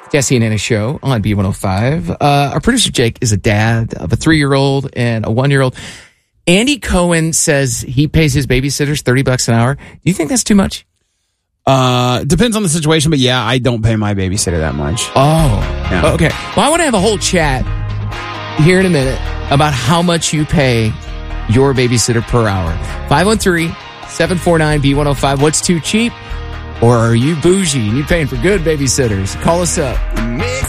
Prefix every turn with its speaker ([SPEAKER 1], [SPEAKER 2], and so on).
[SPEAKER 1] Jesse and Anna show on B105. Our producer Jake is a dad of a 3-year-old and a 1-year-old. Andy Cohen says he pays his babysitters $30 an hour. Do you think that's too much?
[SPEAKER 2] Depends on the situation, but yeah, I don't pay my babysitter that much.
[SPEAKER 1] Oh,
[SPEAKER 2] No.
[SPEAKER 1] Okay. Well, I want to have a whole chat here in a minute about how much you pay your babysitter per hour. 513-749-B105. What's too cheap? Or are you bougie and you paying for good babysitters? Call us up.